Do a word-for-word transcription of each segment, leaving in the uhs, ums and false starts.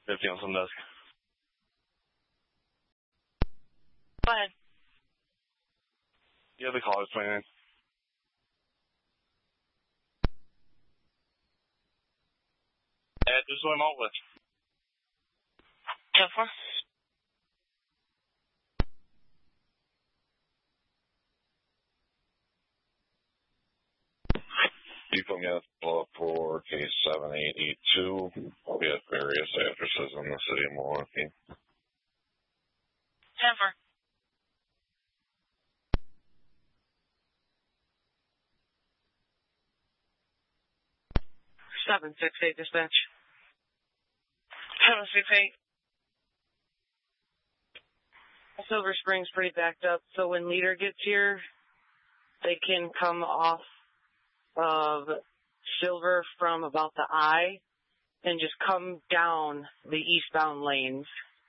fifty on some desk. Go ahead. Yeah, the call is twenty-nine. Add just what I'm out with. ten four. People get pull up for case seven eight eight two. We have various addresses in the city of Milwaukee. ten four. seven six eight dispatch. seven six eight. Silver Spring's pretty backed up, so when leader gets here, they can come off of Silver from about the I and just come down the eastbound lanes.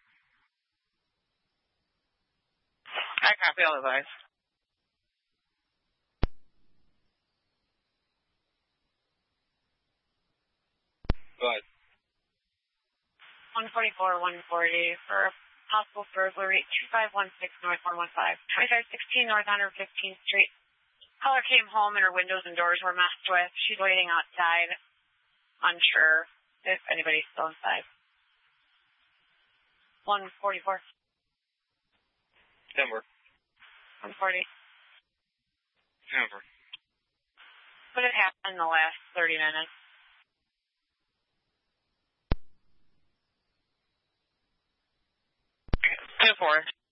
I copy all advice. Go ahead. one forty-four, one forty for possible burglary, two five one six North one one five, twenty-five sixteen North one fifteenth Street. Caller came home and her windows and doors were messed with. She's waiting outside, unsure if anybody's still inside. one forty-four. Denver. one forty. Denver. What had happened in the last thirty minutes? two four.